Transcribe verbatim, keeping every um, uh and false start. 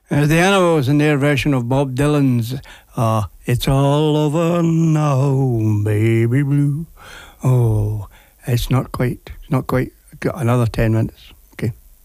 Uh, the Animals in their version of Bob Dylan's uh, It's All Over Now, Baby Blue. Oh, it's not quite, not quite. Got another ten minutes.